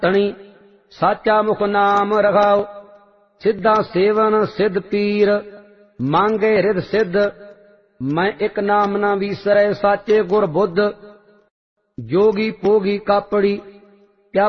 तणी साचा मुख नाम रखाओ। सिद्धा सेवन सिद्ध पीर मांगे हृद सिद्ध। मैं एक नाम न विसरै साचे गुर बुद्ध। जोगी पोगी कापड़ी